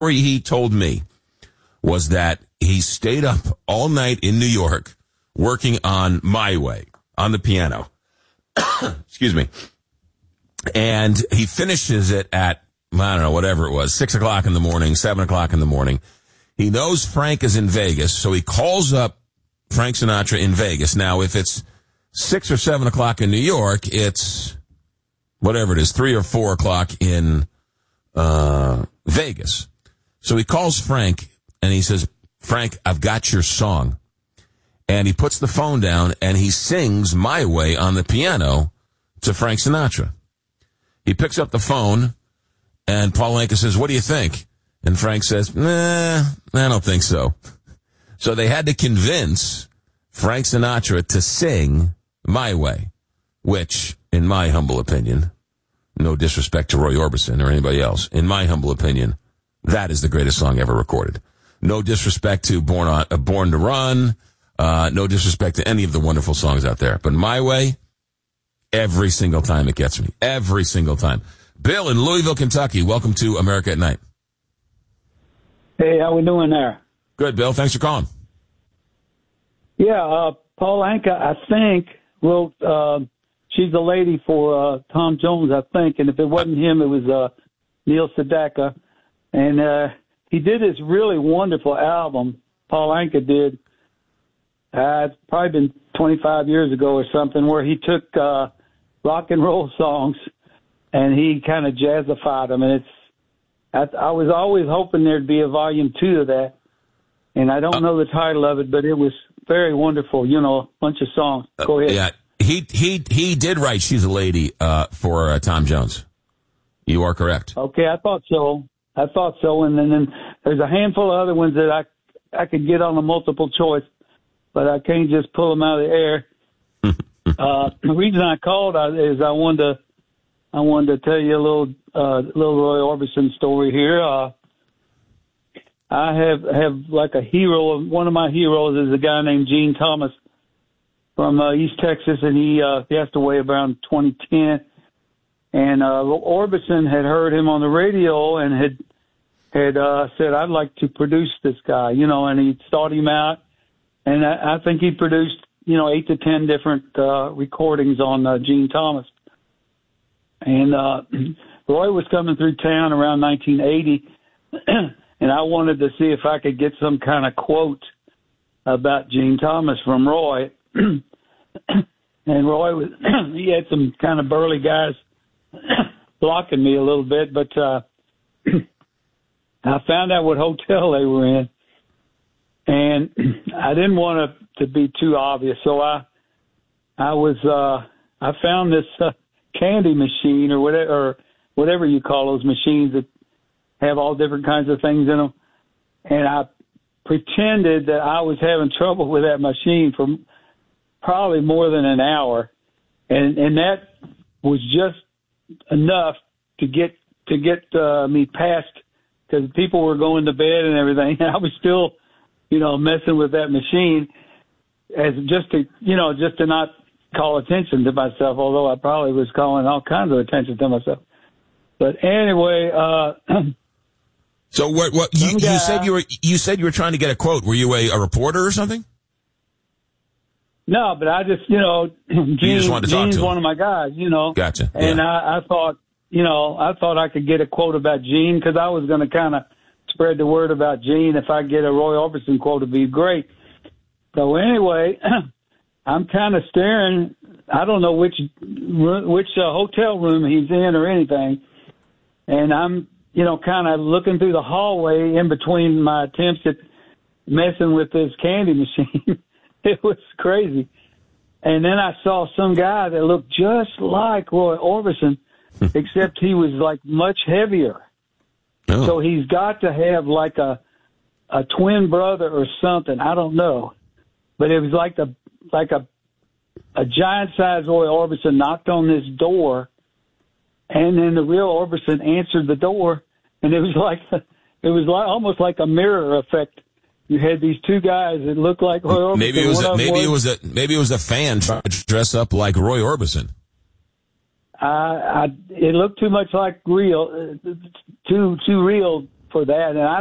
he told me was that he stayed up all night in New York working on My Way on the piano. Excuse me. And he finishes it at, I don't know, whatever it was, 6 o'clock in the morning, 7 o'clock in the morning. He knows Frank is in Vegas, so he calls up Frank Sinatra in Vegas. Now, if it's 6 or 7 o'clock in New York, it's whatever it is, 3 or 4 o'clock in Vegas. So he calls Frank and he says, Frank, I've got your song. And he puts the phone down and he sings My Way on the piano to Frank Sinatra. He picks up the phone and Paul Anka says, what do you think? And Frank says, nah, I don't think so. So they had to convince Frank Sinatra to sing My Way, which, in my humble opinion, no disrespect to Roy Orbison or anybody else, in my humble opinion, that is the greatest song ever recorded. No disrespect to Born to Run, no disrespect to any of the wonderful songs out there. But My Way, every single time it gets me. Every single time. Bill in Louisville, Kentucky, welcome to America at Night. Hey, how we doing there? Good, Bill. Thanks for calling. Yeah, Paul Anka, I think, wrote She's a Lady for Tom Jones, I think. And if it wasn't him, it was Neil Sedaka. And he did this really wonderful album, Paul Anka did. It's probably been 25 years ago or something, where he took rock and roll songs and he kind of jazzified them. And I was always hoping there'd be a volume 2 of that. And I don't know the title of it, but it was very wonderful, a bunch of songs. Go ahead. Yeah, he did write She's a Lady for Tom Jones. You are correct. Okay, I thought so. And then there's a handful of other ones that I could get on a multiple choice, but I can't just pull them out of the air. The reason I called is I wanted to tell you a little Roy Orbison story here. I have like a hero. One of my heroes is a guy named Gene Thomas from East Texas, and he passed away around 2010. And Orbison had heard him on the radio and had said, I'd like to produce this guy, and he sought him out. And I think he produced, 8 to 10 different recordings on Gene Thomas. And Roy was coming through town around 1980, and I wanted to see if I could get some kind of quote about Gene Thomas from Roy. And Roy he had some kind of burly guys blocking me a little bit, but I found out what hotel they were in, and I didn't want it to be too obvious, so I found this candy machine or whatever you call those machines that have all different kinds of things in them, and I pretended that I was having trouble with that machine for probably more than an hour, and that was just enough to get me past, because people were going to bed and everything. And I was still, messing with that machine as just to not call attention to myself, although I probably was calling all kinds of attention to myself. But anyway, so what you said you were trying to get a quote. Were you a reporter or something? No, but I just, you just wanted to talk Gene's to him. one of my guys, Gotcha. And yeah. I thought I could get a quote about Gene, because I was going to kind of spread the word about Gene. If I get a Roy Orbison quote, it'd be great. So anyway, I'm kind of staring. I don't know which hotel room he's in or anything, and I'm kind of looking through the hallway in between my attempts at messing with this candy machine. It was crazy. And then I saw some guy that looked just like Roy Orbison, except he was like much heavier. Oh. So he's got to have like a twin brother or something. I don't know. But it was like a giant sized Roy Orbison knocked on this door, and then the real Orbison answered the door, and it was almost like a mirror effect. You had these two guys that looked like Roy Orbison. Maybe it was a fan trying to dress up like Roy Orbison. It looked too much like real, too real for that. And I